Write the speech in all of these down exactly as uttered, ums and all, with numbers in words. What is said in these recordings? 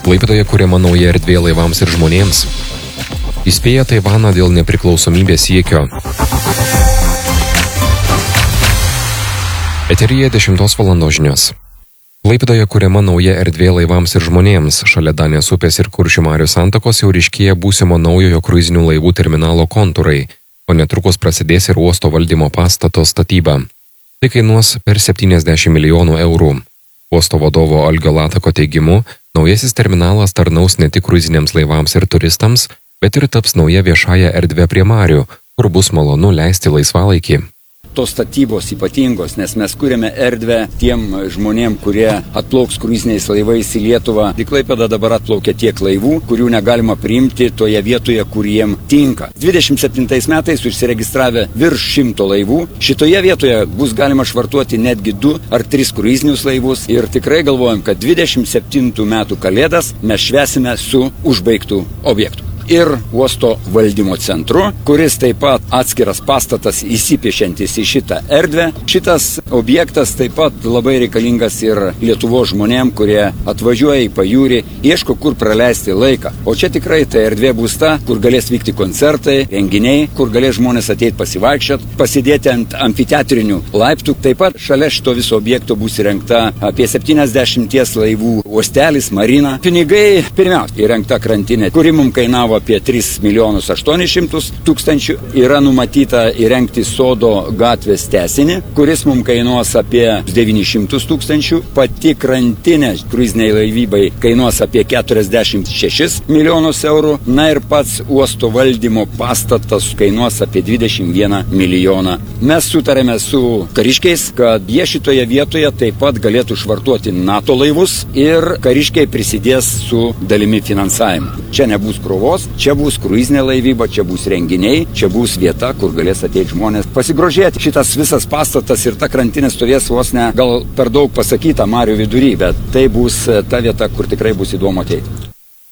Klaipėdoje kuriama nauja erdvė laivams ir žmonėms. Įspėja Taivaną dėl nepriklausomybės siekio. Eteryje dešimtos valandos žinios. Klaipėdoje kuriama nauja erdvė laivams ir žmonėms. Šalia Danės upės ir Kuršių marių santakos jau ryškėja būsimo naujojo kruizinių laivų terminalo kontūrai, o netrukus prasidės ir uosto valdymo pastato statyba. Tai kainuos per septyniasdešimt milijonų eurų. Uosto vadovo Algio Latako teigimu, naujasis terminalas tarnaus ne tik kruiziniams laivams ir turistams, bet ir taps nauja viešąja erdvė prie marių, kur bus malonu leisti laisvalaikį. Tos statybos ypatingos, nes mes kuriame erdvę tiem žmonėm, kurie atplauks kruiziniais laivais į Lietuvą. Į Klaipėdą dabar atplaukia tiek laivų, kurių negalima priimti toje vietoje, kur jiem tinka. dvidešimt septintais metais užsiregistravę virš šimto laivų. Šitoje vietoje bus galima švartuoti netgi du ar tris kruizinius laivus ir tikrai galvojam, kad dvidešimt septintų metų Kalėdas mes švęsime su užbaigtų objektų. Ir uosto valdymo centru, kuris taip pat atskiras pastatas įsipiešiantis į šitą erdvę. Šitas objektas taip pat labai reikalingas ir Lietuvos žmonėm, kurie atvažiuoja į pajūrį, ieško kur praleisti laiką. O čia tikrai ta erdvė bus ta, kur galės vykti koncertai, renginiai, kur galės žmonės ateiti pasivaikščioti, pasidėti ant amfiteatrinių laiptų. Taip pat šalia šito viso objekto bus įrengta apie septyniasdešimties laivų uostelis, marina. Pinigai pirmiausia įrengta krantinė, kuri mums kainavo apie tris milijonus aštuonis šimtus tūkstančių. Yra numatyta įrengti sodo gatvės tęsinį, kuris mums kainuos apie devynis šimtus tūkstančių. Pati krantinė kruiziniai laivybai kainuos apie keturiasdešimt šešis milijonus eurų. Na ir pats uosto valdymo pastatas kainuos apie dvidešimt vieną milijoną. Mes sutarėme su kariškiais, kad jie šitoje vietoje taip pat galėtų švartuoti NATO laivus ir kariškiai prisidės su dalimi finansavimu. Čia nebus krovos, čia bus kruizinė laivyba, čia bus renginiai, čia bus vieta, kur galės ateiti žmonės pasigrožėti. Šitas visas pastatas ir ta krantinė stovės vos ne gal per daug pasakyta marių vidury, bet tai bus ta vieta, kur tikrai bus įdomu ateiti.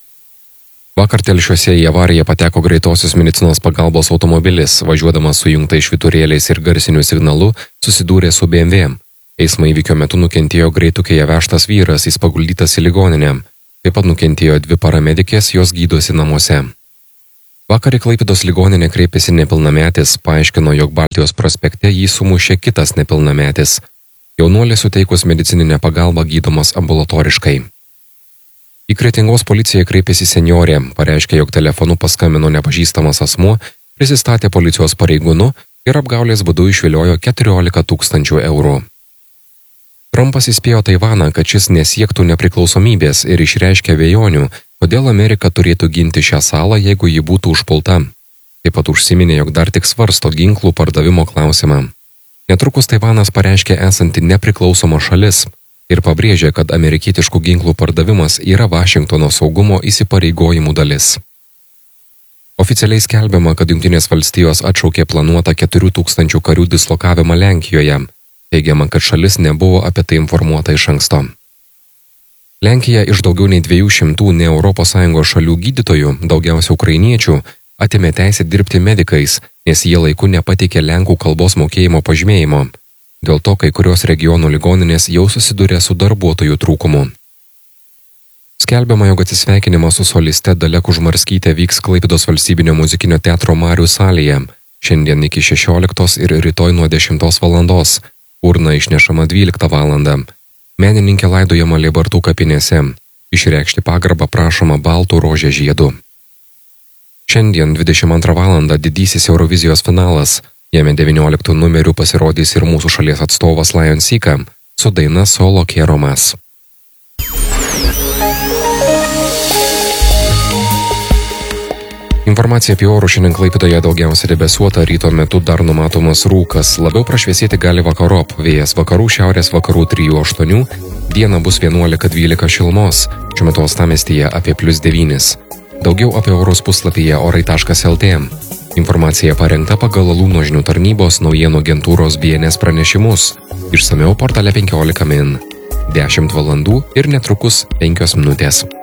Vakar Telšiuose į avariją pateko greitosios medicinos pagalbos automobilis, važiuodamas sujungta švyturėliais ir garsiniu signalu, susidūrė su B M W. Eismo įvykio metu nukentėjo greitukėje vežtas vyras, jis paguldytas į ligoninę. Taip pat nukentėjo dvi paramedikės, jos gydosi namuose. Vakar į Klaipėdos ligoninę kreipėsi nepilnametis, paaiškino, jog Baltijos prospekte jį sumušė kitas nepilnametis. Jaunuolis suteikus medicininę pagalbą gydomas ambulatoriškai. Į Kretingos policiją kreipėsi senjorė, pareiškė, jog telefonu paskambino nepažįstamas asmuo, prisistatė policijos pareigūnu ir apgaulės būdu išviliojo keturiolika tūkstančių eurų. Trumpas įspėjo Taivaną, kad šis nesiektų nepriklausomybės ir išreiškė abejonių, kodėl Amerika turėtų ginti šią salą, jeigu ji būtų užpulta. Taip pat užsiminė, jog dar tik svarsto ginklų pardavimo klausimą. Netrukus Taivanas pareiškė esanti nepriklausoma šalis ir pabrėžė, kad amerikietiškų ginklų pardavimas yra Vašingtono saugumo įsipareigojimų dalis. Oficialiai skelbiama, kad Jungtinės valstijos atšaukė planuotą keturių tūkstančių karių dislokavimą Lenkijoje. Teigiama, kad šalis nebuvo apie tai informuota iš anksto. Lenkija iš daugiau nei dviejų šimtų ne Europos Sąjungos šalių gydytojų, daugiausia ukrainiečių, atėmė teisę dirbti medikais, nes jie laiku nepateikė lenkų kalbos mokėjimo pažymėjimo. Dėl to kai kurios regionų ligoninės jau susidūrė su darbuotojų trūkumu. Skelbiama, jog atsisveikinimas su soliste Dalia Kužmarskytė vyks Klaipėdos valstybinio muzikinio teatro Marių salėje, šiandien iki šešioliktos ir rytoj nuo dešimtos valandos. Urna išnešama dvyliktą valandą. Menininkė laidojama Liebartų kapinėse. Išreikšti pagarbą prašoma baltų rožė žiedu. Šiandien dvidešimt antrą valandą didysis Eurovizijos finalas. Jame devynioliktų numerių pasirodys ir mūsų šalies atstovas Lion Sika su daina Solo Quiero Más. Informacija apie orų šiandien Klaipėdoje daugiausia debesuota, ryto metu dar numatomas rūkas, labiau prašviesėti gali vakarop, vėjas vakarų šiaurės vakarų trijų aštuonių, diena bus vienuolika dvylika šilumos, šiuo metu uostamiestyje apie plius devynis. Daugiau apie orus puslapyje orai taškas el tė. Informacija parengta pagal Alūno žinių tarnybos naujienų agentūros B N S pranešimus, išsamiau portale penkiolika min. dešimt valandų ir netrukus penkios minutės.